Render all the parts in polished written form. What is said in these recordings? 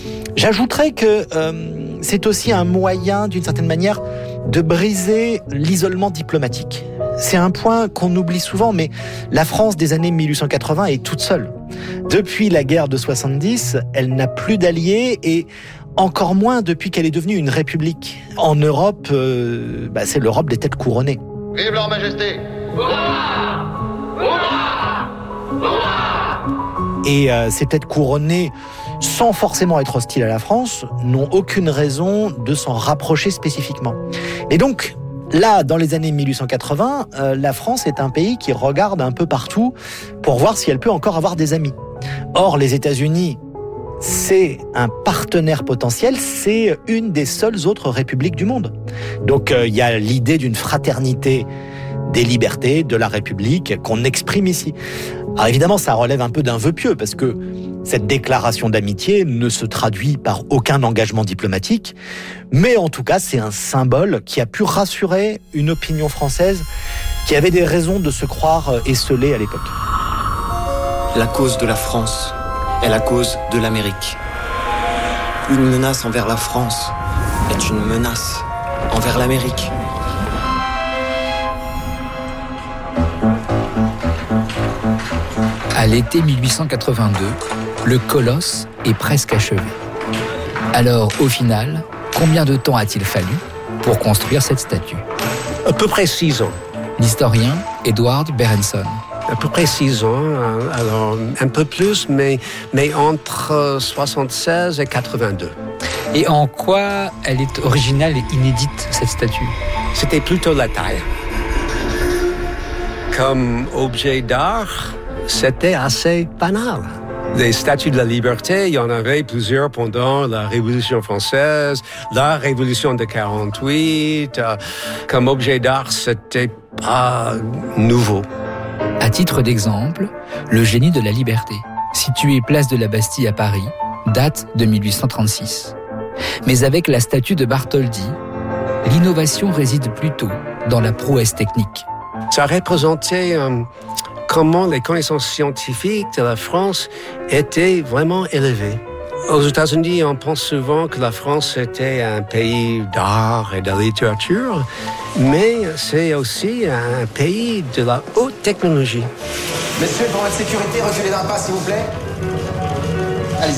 J'ajouterais que c'est aussi un moyen, d'une certaine manière, de briser l'isolement diplomatique. C'est un point qu'on oublie souvent, mais la France des années 1880 est toute seule. Depuis la guerre de 70, elle n'a plus d'alliés et encore moins depuis qu'elle est devenue une république. En Europe, c'est l'Europe des têtes couronnées. Vive leur majesté! Et ces têtes couronnées, sans forcément être hostiles à la France, n'ont aucune raison de s'en rapprocher spécifiquement. Et donc, là, dans les années 1880, la France est un pays qui regarde un peu partout pour voir si elle peut encore avoir des amis. Or, les États-Unis, c'est un partenaire potentiel, c'est une des seules autres républiques du monde. Donc, il y a l'idée d'une fraternité des libertés, de la République, qu'on exprime ici. Alors évidemment, ça relève un peu d'un vœu pieux, parce que cette déclaration d'amitié ne se traduit par aucun engagement diplomatique, mais en tout cas, c'est un symbole qui a pu rassurer une opinion française qui avait des raisons de se croire esseulée à l'époque. La cause de la France est la cause de l'Amérique. Une menace envers la France est une menace envers l'Amérique. À l'été 1882, le colosse est presque achevé. Alors, au final, combien de temps a-t-il fallu pour construire cette statue ? À peu près 6 ans. L'historien Edward Berenson. À peu près 6 ans, alors un peu plus, mais entre 76 et 82. Et en quoi elle est originale et inédite, cette statue ? C'était plutôt la taille. Comme objet d'art, c'était assez banal. Les statues de la liberté, il y en avait plusieurs pendant la Révolution française, la Révolution de 48. Comme objet d'art, c'était pas nouveau. À titre d'exemple, le Génie de la Liberté, situé place de la Bastille à Paris, date de 1836. Mais avec la statue de Bartholdi, l'innovation réside plutôt dans la prouesse technique. Ça représentait comment les connaissances scientifiques de la France étaient vraiment élevées. Aux États-Unis, on pense souvent que la France était un pays d'art et de littérature, mais c'est aussi un pays de la haute technologie. Messieurs, pour votre sécurité, reculez d'un pas, s'il vous plaît. Allez-y.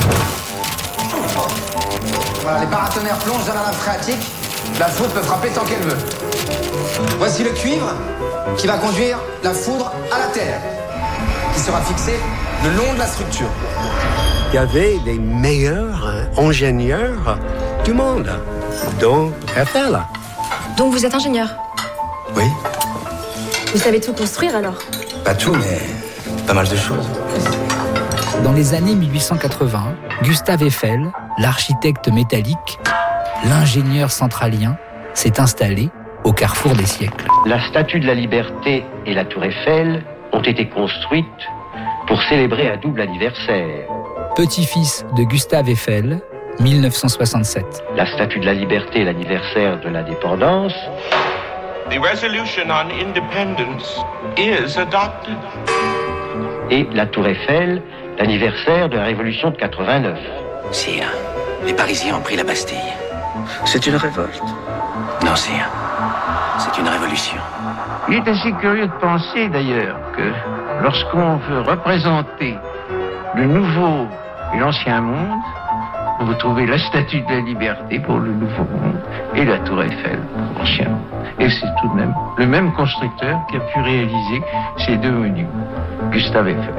Voilà, les paratonnerres plongent dans la nappe phréatique. La foudre peut frapper tant qu'elle veut. Voici le cuivre qui va conduire la foudre à la terre, qui sera fixé le long de la structure. Il y avait les meilleurs ingénieurs du monde, dont Eiffel. Donc vous êtes ingénieur ? Oui, Vous savez tout construire alors ? pas tout, mais pas mal de choses. Dans les années 1880, Gustave Eiffel, l'architecte métallique, l'ingénieur centralien, s'est installé au carrefour des siècles. La statue de la Liberté et la tour Eiffel ont été construites pour célébrer un double anniversaire. Petit-fils de Gustave Eiffel, 1967. La statue de la Liberté et l'anniversaire de l'indépendance. The resolution on independence is adopted. Et la tour Eiffel, l'anniversaire de la Révolution de 89. Sire, les Parisiens ont pris la Bastille. C'est une révolte. Non, sire, c'est une révolution. Il est assez curieux de penser d'ailleurs que lorsqu'on veut représenter le nouveau et l'ancien monde, vous trouvez la statue de la Liberté pour le nouveau monde et la tour Eiffel pour l'ancien monde. Et c'est tout de même le même constructeur qui a pu réaliser ces deux monuments, Gustave Eiffel.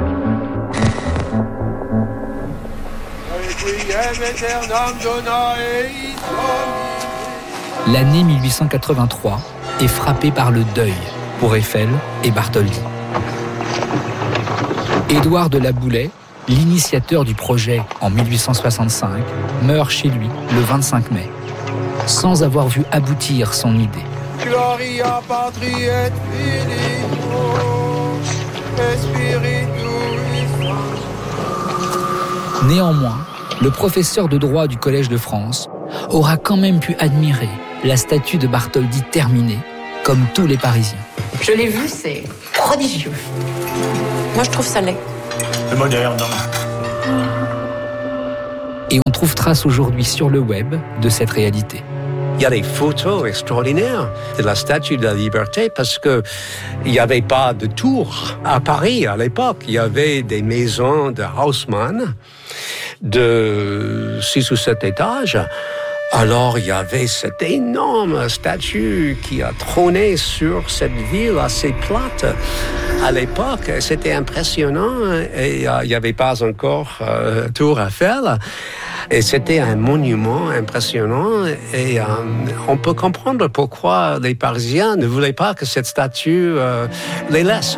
L'année 1883 est frappée par le deuil pour Eiffel et Bartholdi. Édouard de la Boulaye, l'initiateur du projet en 1865, meurt chez lui le 25 mai, sans avoir vu aboutir son idée. Gloria patri et filio, Spiritus. Néanmoins, le professeur de droit du Collège de France aura quand même pu admirer la statue de Bartholdi terminée, comme tous les Parisiens. Je l'ai vu, c'est prodigieux. Moi, je trouve ça laid. C'est moderne. Et on trouve trouve trace aujourd'hui sur le web de cette réalité. Il y a des photos extraordinaires de la Statue de la Liberté parce que il n'y avait pas de tour à Paris à l'époque. Il y avait des maisons de Haussmann de 6 ou 7 étages. Alors, il y avait cette énorme statue qui a trôné sur cette ville assez plate à l'époque. C'était impressionnant et il n'y avait pas encore Tour Eiffel. Et c'était un monument impressionnant et on peut comprendre pourquoi les Parisiens ne voulaient pas que cette statue les laisse.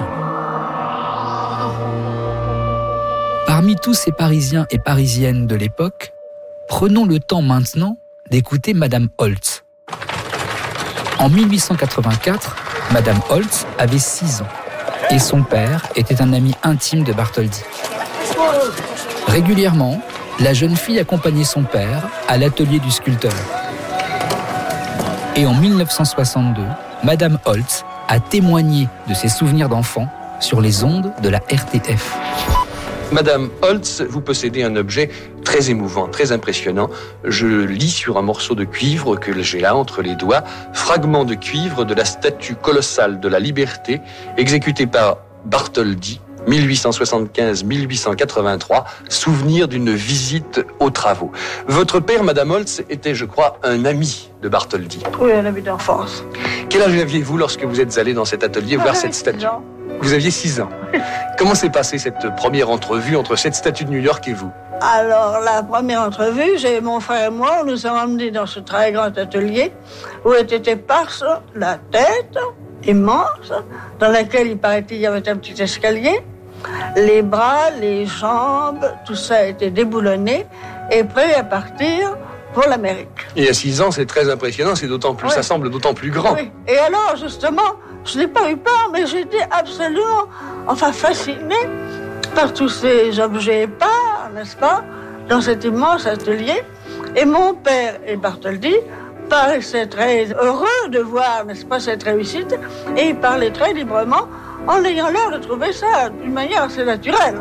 Parmi tous ces Parisiens et Parisiennes de l'époque, prenons le temps maintenant d'écouter Madame Holtz. En 1884, Madame Holtz avait 6 ans et son père était un ami intime de Bartholdi. Régulièrement, la jeune fille accompagnait son père à l'atelier du sculpteur. Et en 1962, Madame Holtz a témoigné de ses souvenirs d'enfant sur les ondes de la RTF. Madame Holtz, vous possédez un objet très émouvant, très impressionnant. Je lis sur un morceau de cuivre que j'ai là entre les doigts, fragment de cuivre de la statue colossale de la Liberté, exécutée par Bartholdi, 1875-1883, souvenir d'une visite aux travaux. Votre père, Madame Holtz, était, je crois, un ami de Bartholdi. Oui, un ami d'enfance. Quel âge aviez-vous lorsque vous êtes allé dans cet atelier voir cette statue ? Vous aviez 6 ans. Comment s'est passée cette première entrevue entre cette statue de New York et vous ? Alors, la première entrevue, j'ai mon frère et moi, nous sommes emmenés dans ce très grand atelier où était éparse la tête immense, dans laquelle, il paraît-il, il y avait un petit escalier. Les bras, les jambes, tout ça était déboulonné et prêt à partir pour l'Amérique. Et à 6 ans, c'est très impressionnant, c'est d'autant plus, oui. Ça semble d'autant plus grand. Oui. Et alors, justement, je n'ai pas eu peur, mais j'étais absolument, fascinée par tous ces objets épars, n'est-ce pas, dans cet immense atelier. Et mon père et Bartholdi paraissaient très heureux de voir, n'est-ce pas, cette réussite, et ils parlaient très librement, en ayant l'air de trouver ça d'une manière assez naturelle.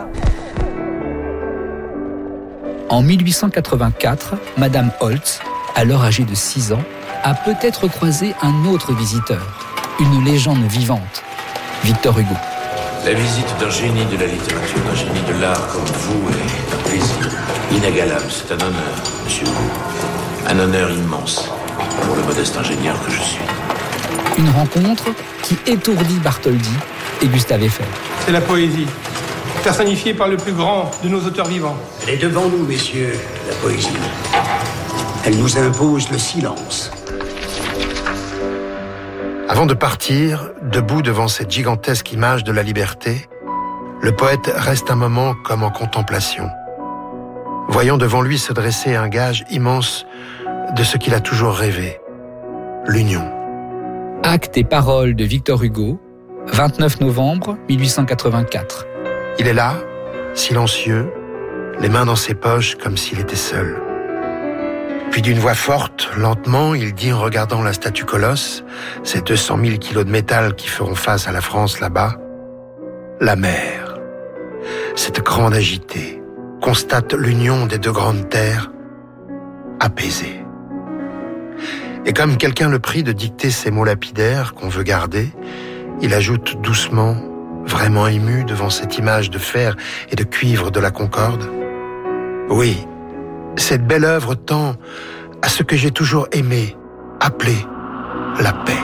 En 1884, Madame Holtz, alors âgée de 6 ans, a peut-être croisé un autre visiteur, une légende vivante, Victor Hugo. La visite d'un génie de la littérature, d'un génie de l'art comme vous est un plaisir inégalable. C'est un honneur, monsieur Hugo. Un honneur immense pour le modeste ingénieur que je suis. Une rencontre qui étourdit Bartholdi et Gustave Eiffel. C'est la poésie, personnifiée par le plus grand de nos auteurs vivants. Elle est devant nous, messieurs, la poésie. Elle nous impose le silence. Avant de partir, debout devant cette gigantesque image de la liberté, le poète reste un moment comme en contemplation, voyant devant lui se dresser un gage immense de ce qu'il a toujours rêvé, l'union. Actes et paroles de Victor Hugo, 29 novembre 1884. Il est là, silencieux, les mains dans ses poches comme s'il était seul. Puis d'une voix forte, lentement, il dit en regardant la statue colosse, ces 200 000 kilos de métal qui feront face à la France là-bas, la mer, cette grande agitée, constate l'union des deux grandes terres, apaisée. Et comme quelqu'un le prie de dicter ces mots lapidaires qu'on veut garder, il ajoute doucement, vraiment ému devant cette image de fer et de cuivre de la Concorde, « Oui, cette belle œuvre tend à ce que j'ai toujours aimé, appelé la paix.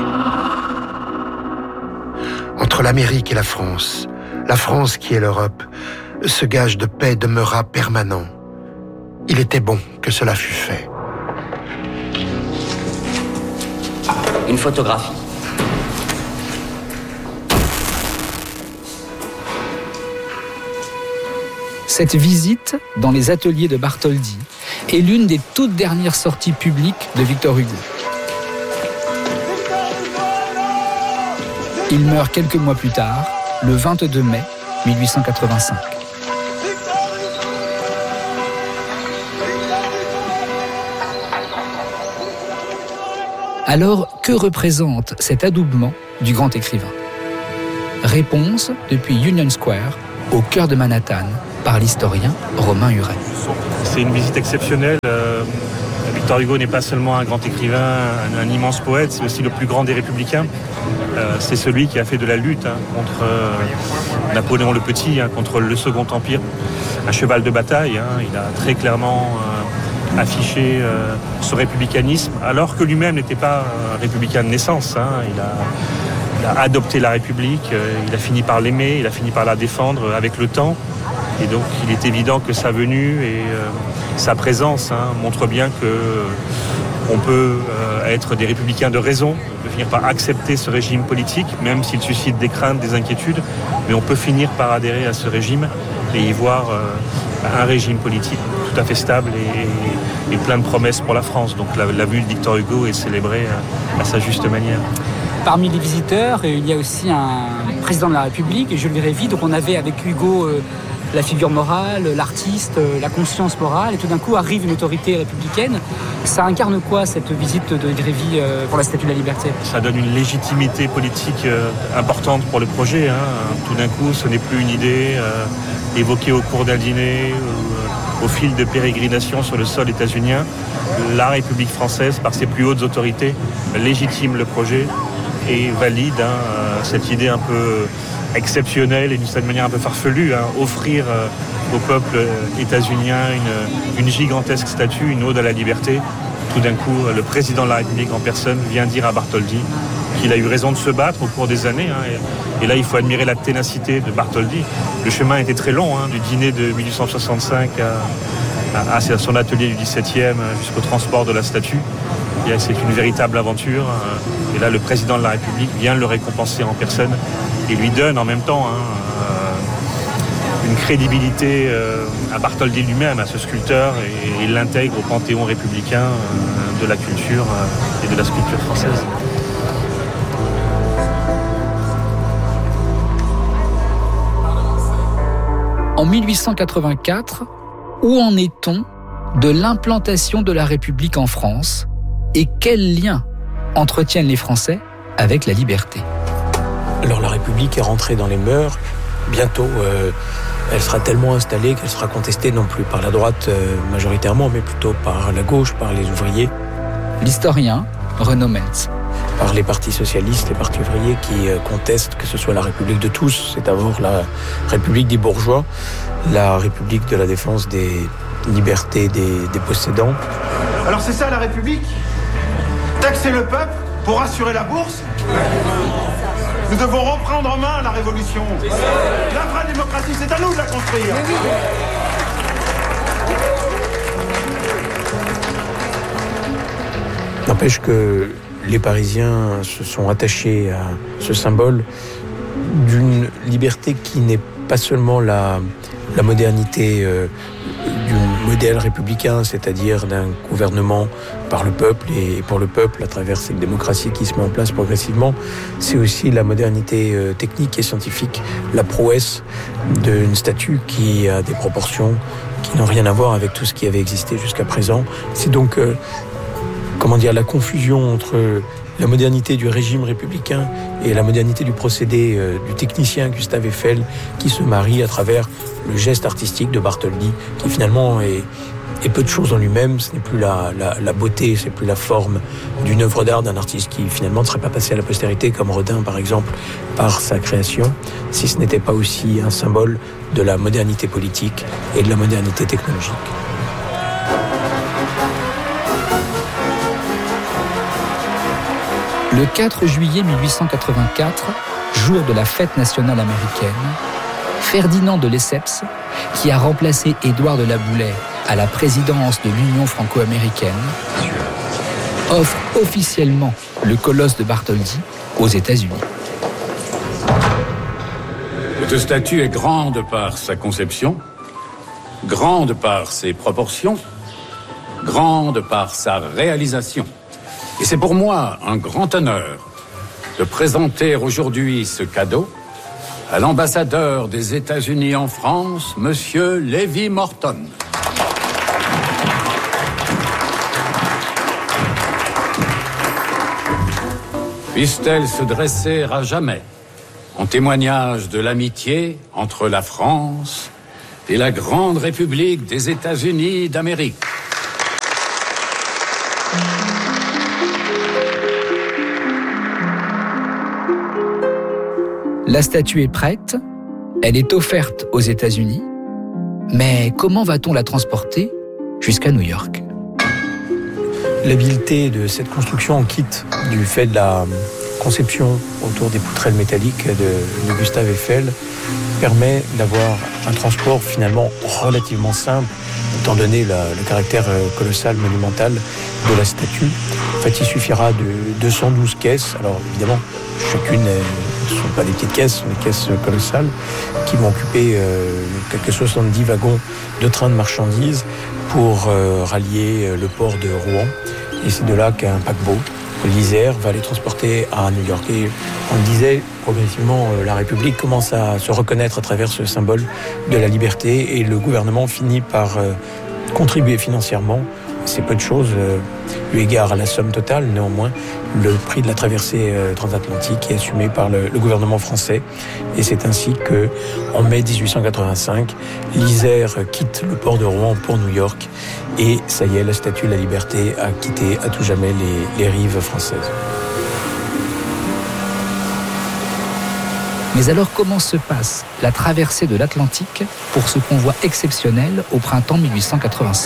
Entre l'Amérique et la France qui est l'Europe, ce gage de paix demeura permanent. Il était bon que cela fût fait. » Une photographie. Cette visite dans les ateliers de Bartholdi est l'une des toutes dernières sorties publiques de Victor Hugo. Il meurt quelques mois plus tard, le 22 mai 1885. Alors, que représente cet adoubement du grand écrivain ? Réponse depuis Union Square, au cœur de Manhattan, par l'historien Romain Huret. C'est une visite exceptionnelle. Victor Hugo n'est pas seulement un grand écrivain, un immense poète, c'est aussi le plus grand des républicains. C'est celui qui a fait de la lutte contre Napoléon le Petit, contre le Second Empire, un cheval de bataille. Il a très clairement affiché ce républicanisme, alors que lui-même n'était pas un républicain de naissance. Il a adopté la République, il a fini par l'aimer, il a fini par la défendre avec le temps. Et donc il est évident que sa venue et sa présence montrent bien qu'on peut être des républicains de raison, on peut finir par accepter ce régime politique, même s'il suscite des craintes, des inquiétudes, mais on peut finir par adhérer à ce régime et y voir un régime politique tout à fait stable et plein de promesses pour la France. Donc la venue de Victor Hugo est célébrée à sa juste manière. Parmi les visiteurs, il y a aussi un président de la République, Jules Grévy. Donc on avait avec Hugo la figure morale, l'artiste, la conscience morale, et tout d'un coup arrive une autorité républicaine. Ça incarne quoi, cette visite de Grévy pour la Statue de la Liberté ? Ça donne une légitimité politique importante pour le projet. Tout d'un coup, ce n'est plus une idée évoquée au cours d'un dîner, au fil de pérégrinations sur le sol états-unien. La République française, par ses plus hautes autorités, légitime le projet et valide cette idée un peu exceptionnelle et d'une certaine manière un peu farfelue, offrir au peuple états-unien une gigantesque statue, une ode à la liberté. Tout d'un coup, le président de la République en personne vient dire à Bartholdi qu'il a eu raison de se battre au cours des années. Et là, il faut admirer la ténacité de Bartholdi. Le chemin était très long, du dîner de 1865 à son atelier du 17e jusqu'au transport de la statue. Et c'est une véritable aventure. Et là, le président de la République vient le récompenser en personne et lui donne en même temps une crédibilité à Bartholdi lui-même, à ce sculpteur, et il l'intègre au panthéon républicain de la culture et de la sculpture française. En 1884, où en est-on de l'implantation de la République en France et quel lien entretiennent les Français avec la liberté ? Alors la République est rentrée dans les mœurs. Bientôt, elle sera tellement installée qu'elle sera contestée non plus par la droite majoritairement, mais plutôt par la gauche, par les ouvriers. L'historien Renaud Mentz. Par les partis socialistes, les partis ouvriers qui contestent que ce soit la République de tous. C'est d'abord la République des bourgeois, la République de la défense des libertés des possédants. Alors c'est ça la République ? Taxer le peuple pour assurer la bourse ? Nous devons reprendre en main la révolution. La vraie démocratie, c'est à nous de la construire. N'empêche que les Parisiens se sont attachés à ce symbole d'une liberté qui n'est pas seulement la modernité du modèle républicain, c'est-à-dire d'un gouvernement par le peuple et pour le peuple à travers cette démocratie qui se met en place progressivement. C'est aussi la modernité technique et scientifique, la prouesse d'une statue qui a des proportions qui n'ont rien à voir avec tout ce qui avait existé jusqu'à présent. C'est donc la confusion entre la modernité du régime républicain et la modernité du procédé du technicien Gustave Eiffel qui se marie à travers le geste artistique de Bartholdi qui finalement est peu de choses en lui-même. Ce n'est plus la beauté, c'est plus la forme d'une œuvre d'art d'un artiste qui finalement ne serait pas passé à la postérité comme Rodin par exemple par sa création, si ce n'était pas aussi un symbole de la modernité politique et de la modernité technologique. Le 4 juillet 1884, jour de la fête nationale américaine, Ferdinand de Lesseps, qui a remplacé Édouard de La Boulaye à la présidence de l'Union franco-américaine, offre officiellement le colosse de Bartholdi aux États-Unis. Cette statue est grande par sa conception, grande par ses proportions, grande par sa réalisation. Et c'est pour moi un grand honneur de présenter aujourd'hui ce cadeau à l'ambassadeur des États-Unis en France, Monsieur Levi Morton. Puisse-t-elle se dresser à jamais en témoignage de l'amitié entre la France et la grande République des États-Unis d'Amérique. La statue est prête, elle est offerte aux États-Unis, mais comment va-t-on la transporter jusqu'à New York ? L'habileté de cette construction, quitte du fait de la conception autour des poutrelles métalliques de Gustave Eiffel, permet d'avoir un transport finalement relativement simple, étant donné le caractère colossal, monumental de la statue. En fait, il suffira de 212 caisses. Alors évidemment, chacune ne sont pas des petites caisses, ce sont des caisses colossales qui vont occuper quelques 70 wagons de trains de marchandises pour rallier le port de Rouen. Et c'est de là qu'un paquebot, l'Isère, va les transporter à New York. Et on le disait, progressivement, la République commence à se reconnaître à travers ce symbole de la liberté et le gouvernement finit par contribuer financièrement. C'est peu de choses, eu égard à la somme totale. Néanmoins, le prix de la traversée transatlantique est assumé par le gouvernement français. Et c'est ainsi que, en mai 1885, l'Isère quitte le port de Rouen pour New York. Et ça y est, la Statue de la Liberté a quitté à tout jamais les rives françaises. Mais alors comment se passe la traversée de l'Atlantique pour ce convoi exceptionnel au printemps 1885 ?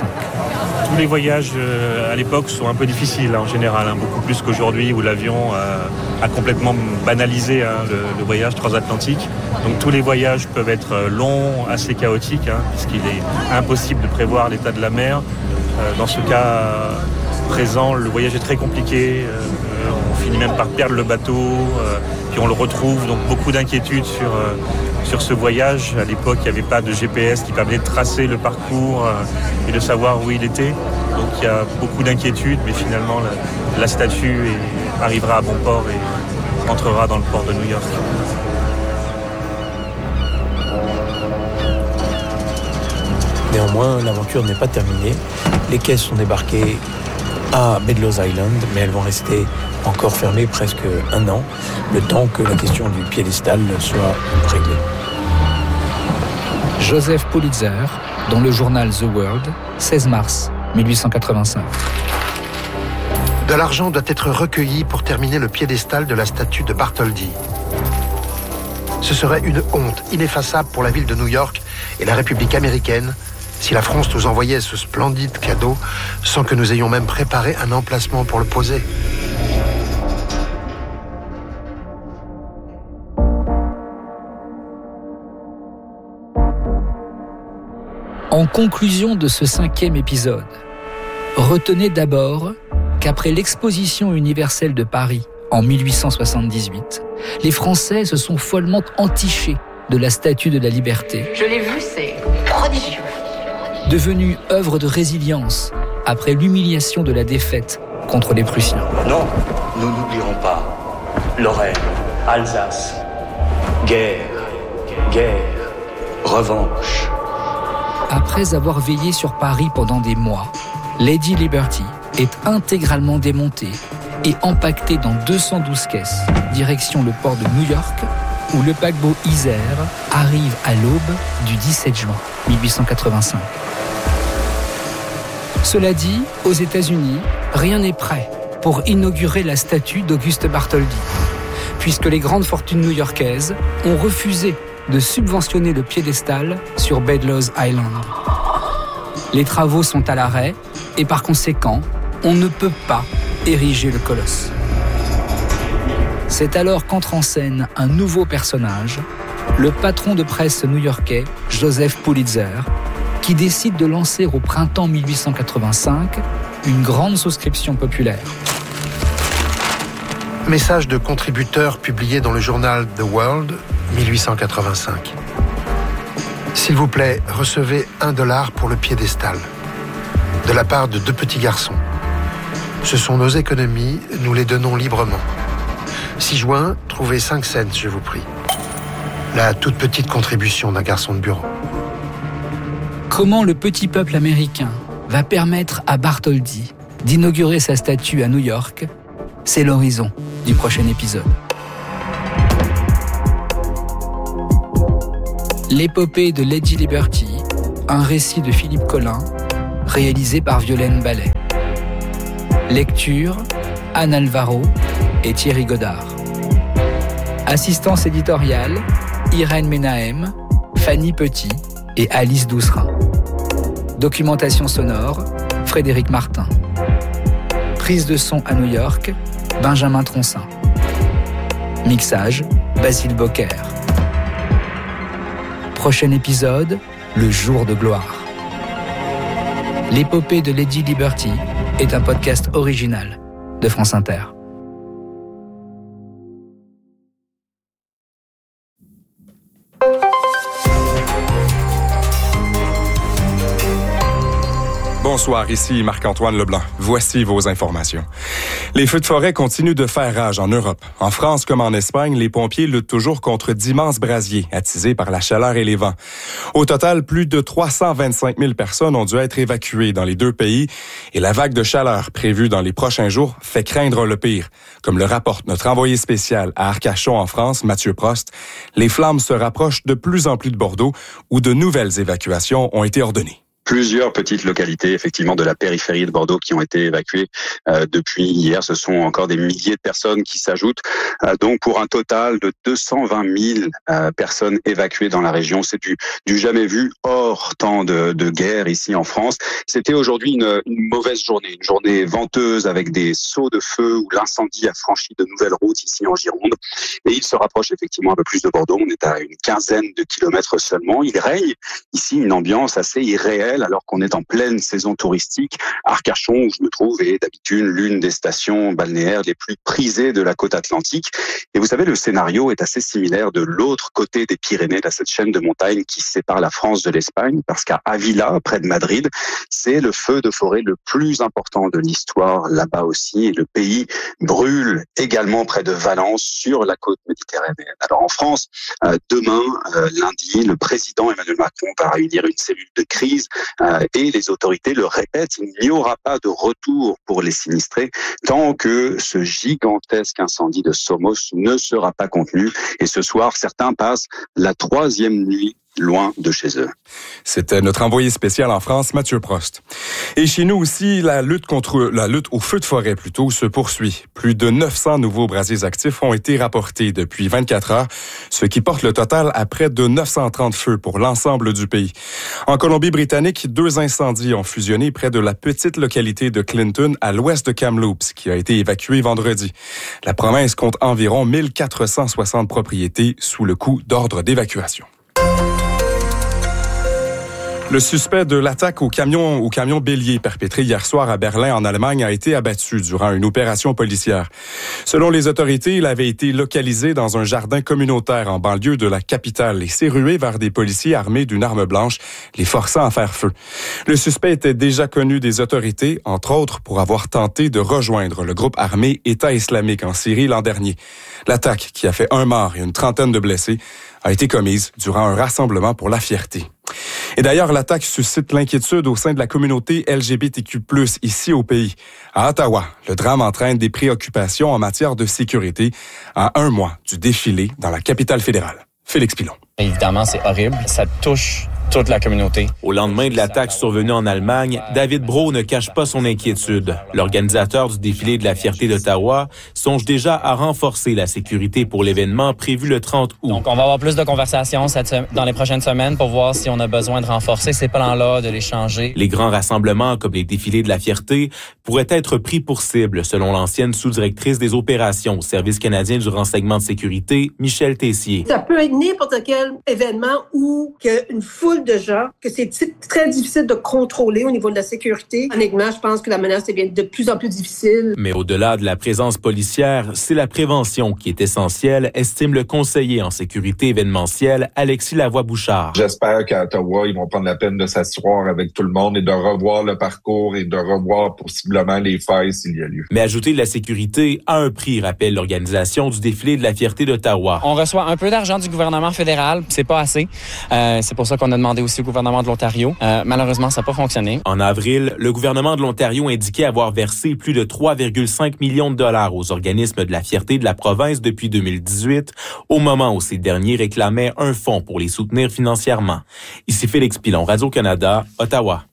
Tous les voyages à l'époque sont un peu difficiles en général, beaucoup plus qu'aujourd'hui où l'avion a complètement banalisé le voyage transatlantique. Donc tous les voyages peuvent être longs, assez chaotiques, puisqu'il est impossible de prévoir l'état de la mer. Dans ce cas présent, le voyage est très compliqué. On finit même par perdre le bateau, puis on le retrouve. Donc beaucoup d'inquiétudes sur ce voyage. À l'époque, il n'y avait pas de GPS qui permettait de tracer le parcours et de savoir où il était. Donc il y a beaucoup d'inquiétudes, mais finalement la statue arrivera à bon port et entrera dans le port de New York. Néanmoins, l'aventure n'est pas terminée. Les caisses sont débarquées à Bedloes Island, mais elles vont rester encore fermées presque un an, le temps que la question du piédestal soit réglée. Joseph Pulitzer, dans le journal The World, 16 mars 1885. De l'argent doit être recueilli pour terminer le piédestal de la statue de Bartholdi. Ce serait une honte ineffaçable pour la ville de New York et la République américaine si la France nous envoyait ce splendide cadeau sans que nous ayons même préparé un emplacement pour le poser. En conclusion de ce 5e épisode, retenez d'abord qu'après l'exposition universelle de Paris en 1878, les Français se sont follement entichés de la Statue de la Liberté. Je l'ai vu, c'est prodigieux. Devenue œuvre de résilience après l'humiliation de la défaite contre les Prussiens. Non, nous n'oublierons pas Lorraine, Alsace, guerre, revanche. Après avoir veillé sur Paris pendant des mois, Lady Liberty est intégralement démontée et empaquetée dans 212 caisses, direction le port de New York, où le paquebot Isère arrive à l'aube du 17 juin 1885. Cela dit, aux États-Unis, rien n'est prêt pour inaugurer la statue d'Auguste Bartholdi, puisque les grandes fortunes new-yorkaises ont refusé de subventionner le piédestal sur Bedloes Island. Les travaux sont à l'arrêt et par conséquent, on ne peut pas ériger le colosse. C'est alors qu'entre en scène un nouveau personnage, le patron de presse new-yorkais Joseph Pulitzer, qui décide de lancer au printemps 1885 une grande souscription populaire. Message de contributeur publié dans le journal The World, 1885. S'il vous plaît, recevez $1 pour le piédestal, de la part de 2 petits garçons. Ce sont nos économies, nous les donnons librement. 6 juin, trouvez 5 cents, je vous prie. La toute petite contribution d'un garçon de bureau. Comment le petit peuple américain va permettre à Bartholdi d'inaugurer sa statue à New York ? C'est l'horizon du prochain épisode. L'épopée de Lady Liberty un récit de Philippe Collin, réalisé par Violaine Ballet. Lecture, Anne Alvaro et Thierry Godard. Assistance éditoriale, Irène Menahem, Fanny Petit et Alice Doucerin. Documentation sonore, Frédéric Martin. Prise de son à New York, Benjamin Troncin. Mixage, Basile Bocquer. Prochain épisode, le jour de gloire. L'épopée de Lady Liberty est un podcast original de France Inter. Bonsoir, ici Marc-Antoine Leblanc. Voici vos informations. Les feux de forêt continuent de faire rage en Europe. En France comme en Espagne, les pompiers luttent toujours contre d'immenses brasiers, attisés par la chaleur et les vents. Au total, plus de 325 000 personnes ont dû être évacuées dans les deux pays et la vague de chaleur prévue dans les prochains jours fait craindre le pire. Comme le rapporte notre envoyé spécial à Arcachon en France, Mathieu Prost, les flammes se rapprochent de plus en plus de Bordeaux où de nouvelles évacuations ont été ordonnées. Plusieurs petites localités, effectivement, de la périphérie de Bordeaux qui ont été évacuées depuis hier. Ce sont encore des milliers de personnes qui s'ajoutent. Donc, pour un total de 220 000 personnes évacuées dans la région. C'est du jamais vu hors temps de guerre ici en France. C'était aujourd'hui une mauvaise journée. Une journée venteuse avec des sauts de feu où l'incendie a franchi de nouvelles routes ici en Gironde. Et il se rapproche effectivement un peu plus de Bordeaux. On est à une quinzaine de kilomètres seulement. Il règne ici une ambiance assez irréelle alors qu'on est en pleine saison touristique. Arcachon, où je me trouve, est d'habitude l'une des stations balnéaires les plus prisées de la côte atlantique. Et vous savez, le scénario est assez similaire de l'autre côté des Pyrénées, de cette chaîne de montagnes qui sépare la France de l'Espagne, parce qu'à Ávila, près de Madrid, c'est le feu de forêt le plus important de l'histoire là-bas aussi. Et le pays brûle également près de Valence, sur la côte méditerranéenne. Alors en France, demain, lundi, le président Emmanuel Macron va réunir une cellule de crise et les autorités le répètent, il n'y aura pas de retour pour les sinistrés tant que ce gigantesque incendie de Somos ne sera pas contenu. Et ce soir, certains passent la 3e nuit loin de chez eux. C'était notre envoyé spécial en France, Mathieu Prost. Et chez nous aussi, la lutte au feu de forêt se poursuit. Plus de 900 nouveaux brasiers actifs ont été rapportés depuis 24 heures, ce qui porte le total à près de 930 feux pour l'ensemble du pays. En Colombie-Britannique, 2 incendies ont fusionné près de la petite localité de Clinton à l'ouest de Kamloops, qui a été évacuée vendredi. La province compte environ 1460 propriétés sous le coup d'ordre d'évacuation. Le suspect de l'attaque au camion bélier perpétré hier soir à Berlin, en Allemagne, a été abattu durant une opération policière. Selon les autorités, il avait été localisé dans un jardin communautaire en banlieue de la capitale et s'est rué vers des policiers armés d'une arme blanche, les forçant à faire feu. Le suspect était déjà connu des autorités, entre autres pour avoir tenté de rejoindre le groupe armé État islamique en Syrie l'an dernier. L'attaque, qui a fait 1 mort et une trentaine de blessés, a été commise durant un rassemblement pour la fierté. Et d'ailleurs, l'attaque suscite l'inquiétude au sein de la communauté LGBTQ+, ici au pays. À Ottawa, le drame entraîne des préoccupations en matière de sécurité à 1 mois du défilé dans la capitale fédérale. Félix Pilon. Évidemment, c'est horrible. Ça touche toute la communauté. Au lendemain de l'attaque survenue en Allemagne, David Brault ne cache pas son inquiétude. L'organisateur du défilé de la fierté d'Ottawa songe déjà à renforcer la sécurité pour l'événement prévu le 30 août. Donc, on va avoir plus de conversations dans les prochaines semaines pour voir si on a besoin de renforcer ces plans-là, de les changer. Les grands rassemblements, comme les défilés de la fierté, pourraient être pris pour cible, selon l'ancienne sous-directrice des opérations au Service canadien du renseignement de sécurité, Michel Tessier. Ça peut être n'importe quel événement où il y a une foule de gens, que c'est très difficile de contrôler au niveau de la sécurité. Honnêtement, je pense que la menace devient de plus en plus difficile. Mais au-delà de la présence policière, c'est la prévention qui est essentielle, estime le conseiller en sécurité événementielle, Alexis Lavoie-Bouchard. J'espère qu'à Ottawa, ils vont prendre la peine de s'asseoir avec tout le monde et de revoir le parcours et de revoir possiblement les failles s'il y a lieu. Mais ajouter de la sécurité a un prix, rappelle l'organisation du défilé de la fierté d'Ottawa. On reçoit un peu d'argent du gouvernement fédéral, c'est pas assez. C'est pour ça qu'on a demandé demandé aussi au gouvernement de l'Ontario. Malheureusement, ça n'a pas fonctionné. En avril, le gouvernement de l'Ontario indiquait avoir versé plus de 3,5 millions de dollars aux organismes de la fierté de la province depuis 2018, au moment où ces derniers réclamaient un fonds pour les soutenir financièrement. Ici Félix Pilon, Radio-Canada, Ottawa.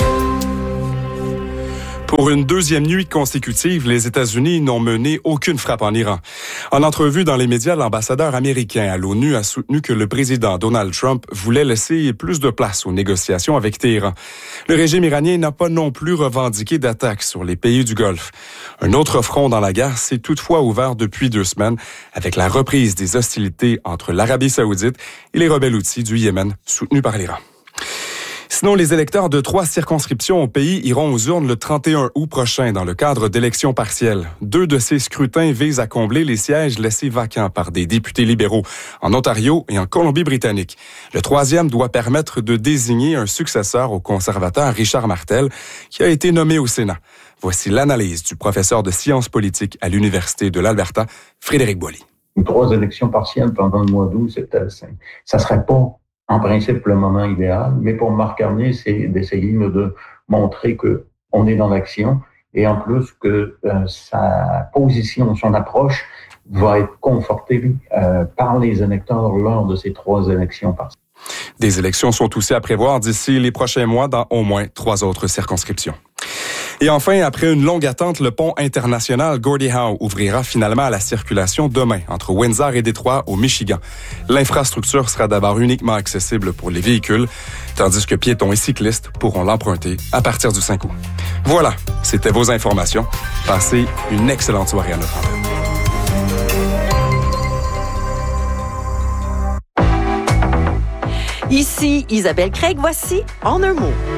Pour une deuxième nuit consécutive, les États-Unis n'ont mené aucune frappe en Iran. En entrevue dans les médias, l'ambassadeur américain à l'ONU a soutenu que le président Donald Trump voulait laisser plus de place aux négociations avec Téhéran. Le régime iranien n'a pas non plus revendiqué d'attaques sur les pays du Golfe. Un autre front dans la guerre s'est toutefois ouvert depuis 2 semaines avec la reprise des hostilités entre l'Arabie saoudite et les rebelles houthis du Yémen, soutenus par l'Iran. Sinon, les électeurs de 3 circonscriptions au pays iront aux urnes le 31 août prochain dans le cadre d'élections partielles. 2 de ces scrutins visent à combler les sièges laissés vacants par des députés libéraux en Ontario et en Colombie-Britannique. Le 3e doit permettre de désigner un successeur au conservateur Richard Martel, qui a été nommé au Sénat. Voici l'analyse du professeur de sciences politiques à l'Université de l'Alberta, Frédéric Boily. 3 élections partielles pendant le mois d'août, ça serait pas en principe le moment idéal, mais pour Marc Carney, c'est d'essayer de montrer qu'on est dans l'action et en plus que sa position, son approche va être confortée par les électeurs lors de ces 3 élections partielles. Des élections sont aussi à prévoir d'ici les prochains mois dans au moins 3 autres circonscriptions. Et enfin, après une longue attente, le pont international Gordie Howe ouvrira finalement à la circulation demain entre Windsor et Détroit au Michigan. L'infrastructure sera d'abord uniquement accessible pour les véhicules, tandis que piétons et cyclistes pourront l'emprunter à partir du 5 août. Voilà, c'était vos informations. Passez une excellente soirée à notre antenne. Ici Isabelle Craig, voici En un mot.